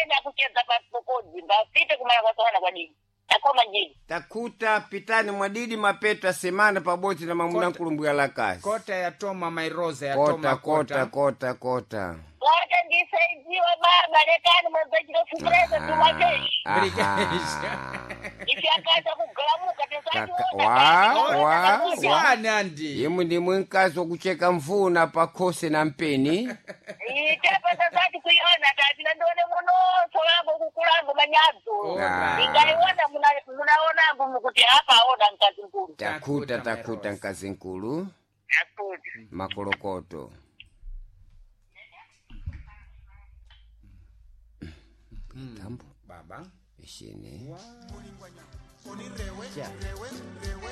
ena kucheza pasokodi mbapite kumala kwa sawana kwa dini takoma njini takuta pitani mwadidi mapeta semana paboti na mamuna nkulumbu ya lakasi kota ya Toma Mairosa ya kota Toma kota kota kota wote ndisaidiwe baba lekani mwezajilo fukreza tumajeshi ifyakaza kugalamuka tezaji Nandi yemu ndi mwenkazi wakucheka mvuna pakose na mpeni itepa tezaji kuiona tazina ndone muno solango kukulango manyazo ingaiwona munaonangu mukuti hapa aona nkazi nkulu takuta nkazi nkulu makolokoto tambo baba ishine